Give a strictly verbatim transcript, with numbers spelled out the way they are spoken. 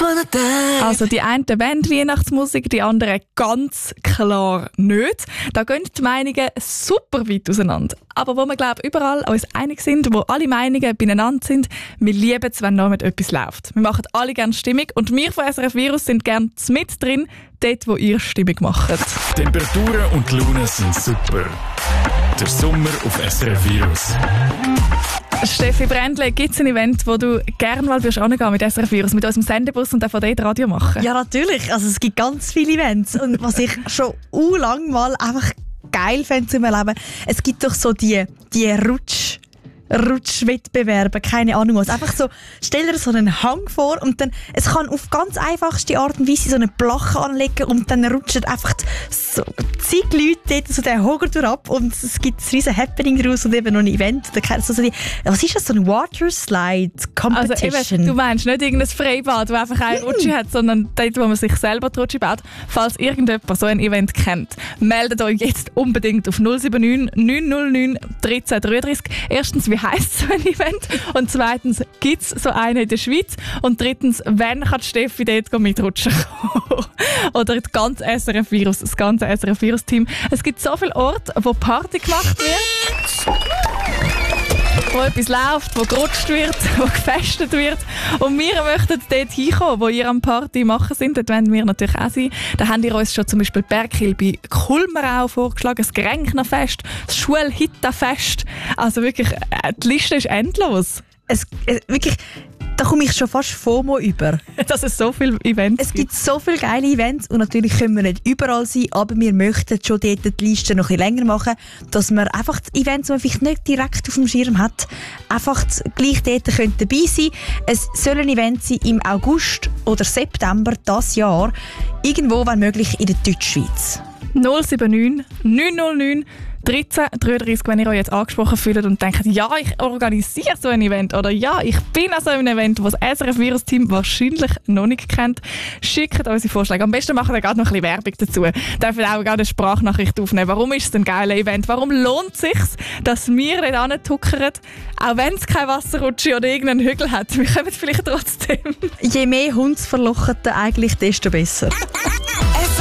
wanna die. Also die einen wollen Weihnachtsmusik, die anderen ganz klar nicht. Da gehen die Meinungen super weit auseinander. Aber wo wir, glaube ich, überall uns einig sind, wo alle Meinungen beieinander sind, wir lieben es, wenn noch mit etwas läuft. Wir machen alle gerne Stimmung und wir von S R F Virus sind gerne mit drin, dort, wo ihr Stimmung macht. Temperaturen und die Laune sind super. Der Sommer auf S R F Virus. Steffi Brändle, gibt es ein Event, wo du gerne mal angehen mit S R F Virus, mit unserem Sendebus und dann von dort Radio machen? Ja, natürlich. Also es gibt ganz viele Events. Und was ich schon u lang mal einfach geil fände zu erleben, es gibt doch so die, die Rutsch... Rutschwettbewerbe, keine Ahnung was. Einfach so, stell dir so einen Hang vor und dann, es kann auf ganz einfachste Art und Weise so eine Plache anlegen und dann rutschen einfach so zig Leute dort so den Hoger durch ab und es gibt ein riesen Happening daraus und eben noch ein Event. Also so die, was ist das, so ein Waterslide Competition? Also eben, du meinst nicht irgendein Freibad, das einfach eine Rutsche hat, sondern dort, wo man sich selber die Rutsche baut. Falls irgendjemand so ein Event kennt, meldet euch jetzt unbedingt auf null sieben neun neun null neun eins drei drei drei. Erstens, wie heisst so ein Event? Und zweitens, gibt es so einen in der Schweiz? Und drittens, wann kann die Steffi dort mitrutschen kommen? Oder das ganze S R F Virus, das ganze S R F Virus Team. Es gibt so viele Orte, wo Party gemacht wird, wo etwas läuft, wo gerutscht wird, wo gefestet wird. Und wir möchten dort hinkommen, wo ihr am Party machen sind. Dort wollen wir natürlich auch sein. Da haben ihr uns schon zum Beispiel Berghill bei Kulmerau vorgeschlagen, das Gränknerfest, das Schulhittenfest. Also wirklich, die Liste ist endlos. Es, es, wirklich, da komme ich schon fast FOMO über. Dass es so viele Events Es gibt so viele geile Events und natürlich können wir nicht überall sein, aber wir möchten schon dort die Liste noch ein bisschen länger machen, dass wir einfach die Events, die man vielleicht nicht direkt auf dem Schirm hat, einfach gleich dort können dabei sein. Es soll ein Event sein im August oder September dieses Jahr, irgendwo, wenn möglich, in der Deutschschweiz. null sieben neun neun null neun dreizehn dreiunddreißig, wenn ihr euch jetzt angesprochen fühlt und denkt, ja, ich organisiere so ein Event oder ja, ich bin an so einem Event, das das S R F-Virus-Team wahrscheinlich noch nicht kennt, schickt unsere Vorschläge. Am besten machen wir gerade noch ein bisschen Werbung dazu. Dürfen auch gerade eine Sprachnachricht aufnehmen. Warum ist es ein geiles Event? Warum lohnt es sich, dass wir dort hintuckern, auch wenn es keine Wasserrutsche oder irgendeinen Hügel hat? Wir kommen vielleicht trotzdem. Je mehr Hundsverlochete eigentlich, desto besser.